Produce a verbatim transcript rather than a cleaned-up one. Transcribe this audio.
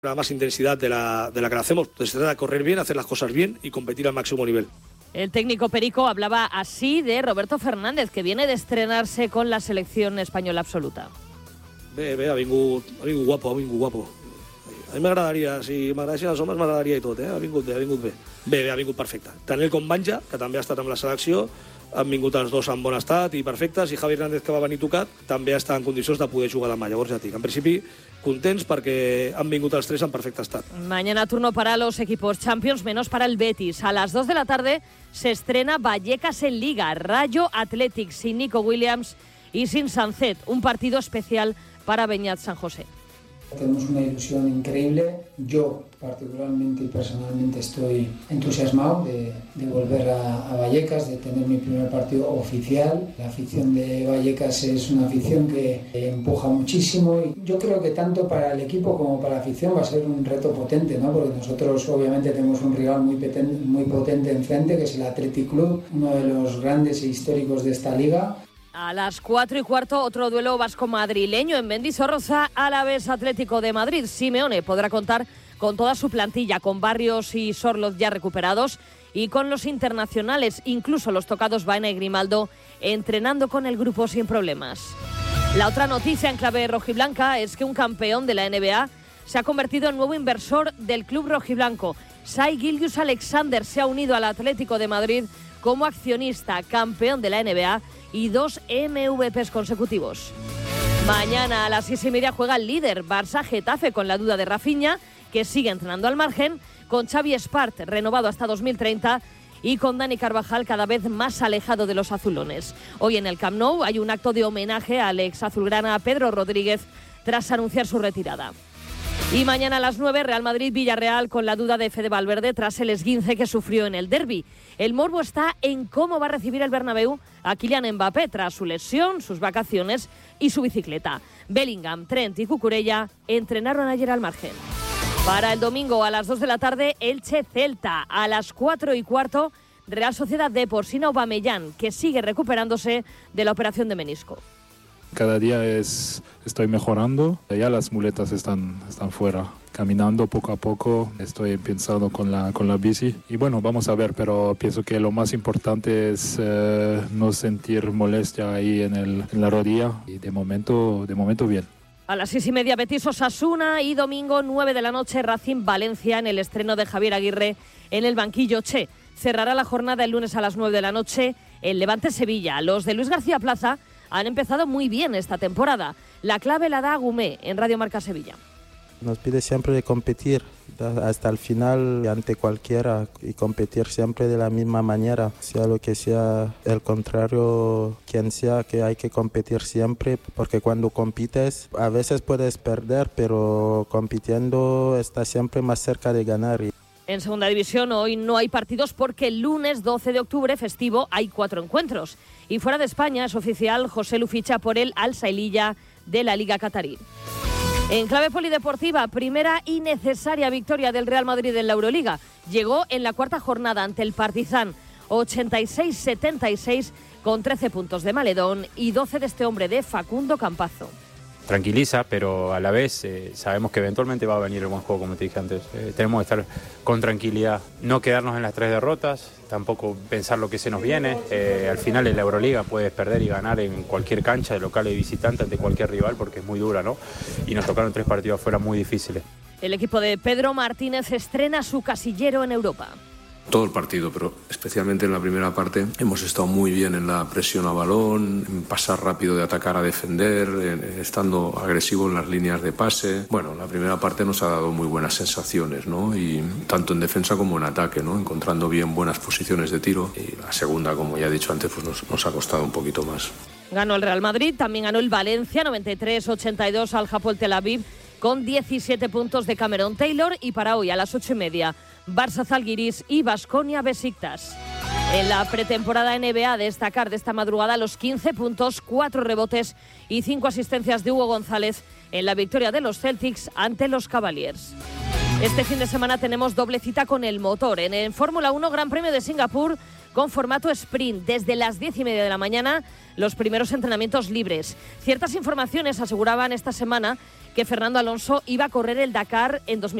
más intensidad de la, de la que la hacemos. Entonces se trata de correr bien, hacer las cosas bien y competir al máximo nivel. El técnico Perico hablaba así de Roberto Fernández, que viene de estrenarse con la selección española absoluta. Bé, bé, ha vingut, ha vingut guapo, ha vingut guapo. A mi m'agradaria, si m'agradessin els homes m'agradaria i tot, eh? Ha vingut bé, ha vingut bé. Bé, bé, ha vingut perfecte. Tant ell com Banja, que també ha estat amb la selecció, han vingut els dos en bon estat i perfectes, i Javi Hernández, que va venir tocat, també està en condicions de poder jugar demà. Llavors ja dic, en principi, contents perquè han vingut els tres en perfecte estat. Mañana turno para los equipos Champions, menos para el Betis. A las dos de la tarde se estrena Vallecas en Liga, Rayo Athletic, sin Nico Williams y sin Sancet. Un partido especial para Beñat San José. Tenemos una ilusión increíble. Yo particularmente y personalmente estoy entusiasmado de, de volver a, a Vallecas, de tener mi primer partido oficial. La afición de Vallecas es una afición que empuja muchísimo y yo creo que tanto para el equipo como para la afición va a ser un reto potente, ¿no? Porque nosotros obviamente tenemos un rival muy potente, muy potente enfrente, que es el Athletic Club, uno de los grandes e históricos de esta liga. A las cuatro y cuarto, otro duelo vasco-madrileño en Mendizorroza, Alavés Atlético de Madrid. Simeone podrá contar con toda su plantilla, con Barrios y Sorloz ya recuperados y con los internacionales, incluso los tocados Baena y Grimaldo, entrenando con el grupo sin problemas. La otra noticia en clave rojiblanca es que un campeón de la N B A se ha convertido en nuevo inversor del club rojiblanco. Shai Gilgeous-Alexander se ha unido al Atlético de Madrid como accionista, campeón de la N B A y dos M V Ps consecutivos. Mañana a las seis y media juega el líder Barça Getafe, con la duda de Rafinha, que sigue entrenando al margen, con Xavi Espart renovado hasta dos mil treinta y con Dani Carvajal cada vez más alejado de los azulones. Hoy en el Camp Nou hay un acto de homenaje al ex azulgrana Pedro Rodríguez tras anunciar su retirada. Y mañana a las nueve, Real Madrid-Villarreal, con la duda de Fede Valverde tras el esguince que sufrió en el derbi. El morbo está en cómo va a recibir el Bernabéu a Kylian Mbappé tras su lesión, sus vacaciones y su bicicleta. Bellingham, Trent y Cucurella entrenaron ayer al margen. Para el domingo a las dos de la tarde, Elche-Celta. A las cuatro y cuarto, Real Sociedad Depor sin Aubameyang, que sigue recuperándose de la operación de menisco. Cada día es, estoy mejorando, ya las muletas están, están fuera. Caminando poco a poco, estoy pensando con la, con la bici. Y bueno, vamos a ver, pero pienso que lo más importante es eh, no sentir molestia ahí en, el, en la rodilla. Y de momento, de momento bien. A las seis y media, Betis Osasuna, y domingo nueve de la noche, Racing Valencia, en el estreno de Javier Aguirre en el banquillo Che. Cerrará la jornada el lunes a las nueve de la noche el Levante Sevilla. Los de Luis García Plaza han empezado muy bien esta temporada. La clave la da Agumé en Radio Marca Sevilla. Nos pide siempre de competir hasta el final ante cualquiera y competir siempre de la misma manera, sea lo que sea, el contrario, quien sea, que hay que competir siempre, porque cuando compites a veces puedes perder, pero compitiendo estás siempre más cerca de ganar. En segunda división hoy no hay partidos porque el lunes doce de octubre, festivo, hay cuatro encuentros. Y fuera de España es oficial, José Lu ficha por el Al-Sailiyah de la Liga Qatarí. En clave polideportiva, primera y necesaria victoria del Real Madrid en la Euroliga. Llegó en la cuarta jornada ante el Partizan, ochenta y seis setenta y seis, con trece puntos de Maledón y doce de este hombre de Facundo Campazzo. Tranquiliza, pero a la vez eh, sabemos que eventualmente va a venir el buen juego, como te dije antes. Eh, tenemos que estar con tranquilidad, no quedarnos en las tres derrotas, tampoco pensar lo que se nos viene. Eh, al final en la Euroliga puedes perder y ganar en cualquier cancha, de local y visitante, ante cualquier rival, porque es muy dura, ¿no? Y nos tocaron tres partidos afuera muy difíciles. El equipo de Pedro Martínez estrena su casillero en Europa. Todo el partido, pero especialmente en la primera parte hemos estado muy bien en la presión a balón, en pasar rápido de atacar a defender, en, estando agresivo en las líneas de pase. Bueno, la primera parte nos ha dado muy buenas sensaciones, ¿no? Y tanto en defensa como en ataque, ¿no? Encontrando bien buenas posiciones de tiro. Y la segunda, como ya he dicho antes, pues nos, nos ha costado un poquito más. Ganó el Real Madrid, también ganó el Valencia, noventa y tres ochenta y dos al Hapoel Tel Aviv, con diecisiete puntos de Cameron Taylor. Y para hoy a las ocho y media, Barça Zalgiris y Baskonia Besiktas. En la pretemporada N B A, destacar de esta madrugada los quince puntos, cuatro rebotes y cinco asistencias de Hugo González en la victoria de los Celtics ante los Cavaliers. Este fin de semana tenemos doble cita con el motor. En el Fórmula uno, Gran Premio de Singapur, con formato sprint. Desde las diez y media de la mañana, los primeros entrenamientos libres. Ciertas informaciones aseguraban esta semana que Fernando Alonso iba a correr el Dakar en dos mil